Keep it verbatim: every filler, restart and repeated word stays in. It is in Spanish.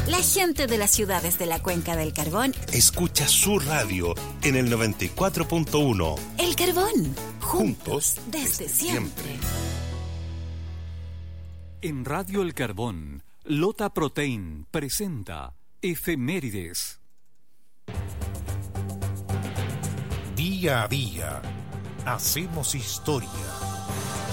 La gente de las ciudades de la Cuenca del Carbón escucha su radio en el noventa y cuatro punto uno. El Carbón, juntos, Juntos desde, desde siempre. siempre. En Radio El Carbón, Lota Protein presenta Efemérides. Día a día, hacemos historia.